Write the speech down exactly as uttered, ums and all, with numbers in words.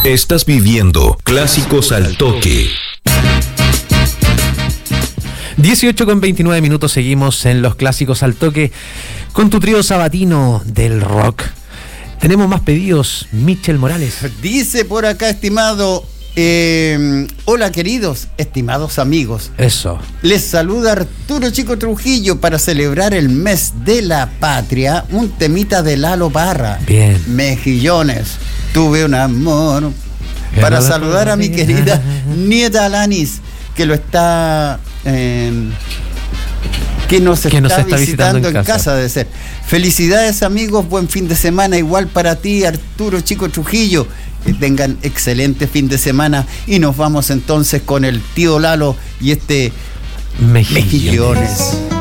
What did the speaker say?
Estás viviendo Clásicos al Toque. dieciocho con veintinueve minutos, seguimos en los Clásicos al Toque con tu trío sabatino del rock. Tenemos más pedidos. Michel Morales dice por acá, estimado, eh, hola queridos, estimados amigos. Eso. Les saluda Arturo Chico Trujillo para celebrar el mes de la patria. Un temita de Lalo Parra. Bien. Mejillones. Tuve un amor. Para saludar a mi querida nieta Alanis, que lo está eh, que nos que está, nos está visitando, visitando en en casa. casa de ser. Felicidades amigos, buen fin de semana igual para ti, Arturo Chico Trujillo. Que tengan excelente fin de semana y nos vamos entonces con el tío Lalo y este Mejillones. Mejillones.